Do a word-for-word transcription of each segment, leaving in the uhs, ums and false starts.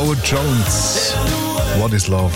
Howard Jones. What is Love?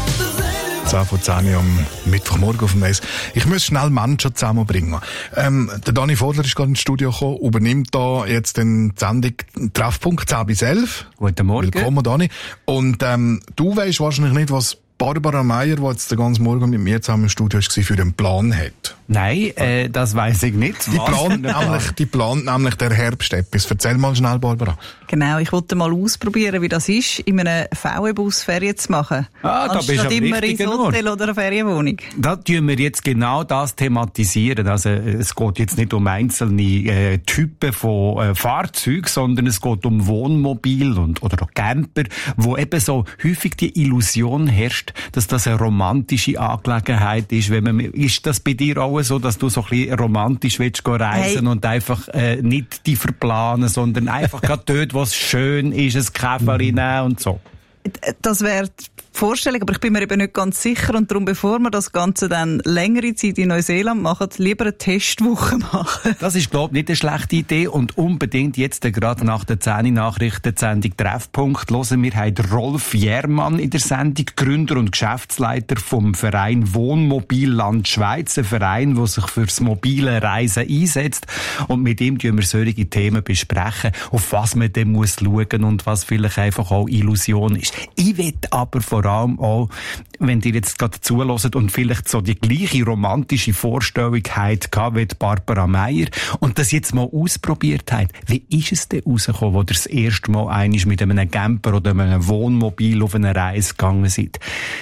zehn vor zehn am Mittwochmorgen auf dem Eis. Ich muss schnell Menschen zusammenbringen. Ähm, der Dani Vogler ist gerade ins Studio gekommen, übernimmt da jetzt den Sendung Treffpunkt zehn bis elf. Guten Morgen. Willkommen, Dani. Und ähm, du weisst wahrscheinlich nicht, was Barbara Meier, die jetzt den ganzen Morgen mit mir zusammen im Studio war, für einen Plan hat. Nein, äh, das weiss ich nicht. Die plant, nämlich, die plant nämlich der Herbst etwas. Erzähl mal schnell, Barbara. Genau, ich wollte mal ausprobieren, wie das ist, in einem V W-Bus Ferien zu machen. Ah, da bist du am immer ins Hotel Ort. oder eine Ferienwohnung. Da tun wir jetzt genau das thematisieren. Also, es geht jetzt nicht um einzelne äh, Typen von äh, Fahrzeugen, sondern es geht um Wohnmobil und, oder auch Camper, wo eben so häufig die Illusion herrscht, dass das eine romantische Angelegenheit ist. Wenn man, ist das bei dir auch so, dass du so ein bisschen romantisch willst gehen reisen hey. und einfach äh, nicht die verplanen, sondern einfach gerade dort, wo es schön ist, ein Käferli nehmen und so? Das wäre die Vorstellung, aber ich bin mir eben nicht ganz sicher und darum, bevor wir das Ganze dann längere Zeit in Neuseeland machen, lieber eine Testwoche machen. Das ist, glaube ich, nicht eine schlechte Idee und unbedingt jetzt gerade nach der zehn Nachrichten Sendung Treffpunkt hören wir heute Rolf Jermann in der Sendung, Gründer und Geschäftsleiter vom Verein Wohnmobilland Schweiz, ein Verein, der sich fürs mobile Reisen einsetzt, und mit ihm besprechen wir solche Themen besprechen, auf was man dann muss schauen und was vielleicht einfach auch Illusion ist. Ich will aber vor allem auch, wenn ihr jetzt gerade zuhört und vielleicht so die gleiche romantische Vorstellung habt wie Barbara Meier und das jetzt mal ausprobiert habt, wie ist es denn rausgekommen, wo ihr das erste Mal einmal mit einem Camper oder einem Wohnmobil auf eine Reise gegangen seid?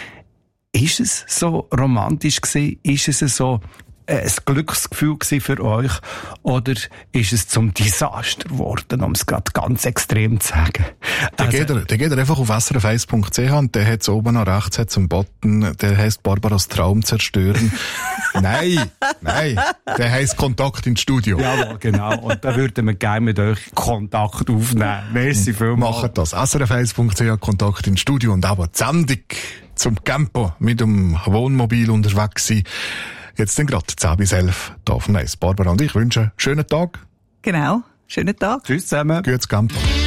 Ist es so romantisch gewesen? Ist es so ein Glücksgefühl für euch? Oder ist es zum Desaster geworden, um es gerade ganz extrem zu sagen? Der, Also, geht, er, der geht er einfach auf s r f eins punkt c h und der hat oben nach rechts hat's einen Button, der heisst Barbaras Traum zerstören. Nein, nein, der heisst Kontakt ins Studio. Ja, genau. Und da würden wir gerne mit euch Kontakt aufnehmen. Merci vielmals. Macht das. s r f eins punkt c h Kontakt ins Studio und aber die Sendung zum Campo mit dem Wohnmobil unterwegs sein. Jetzt dann gerade zehn bis elf da auf dem Eis. Barbara und ich wünschen einen schönen Tag. Genau, schönen Tag. Tschüss zusammen. Gutes Campo.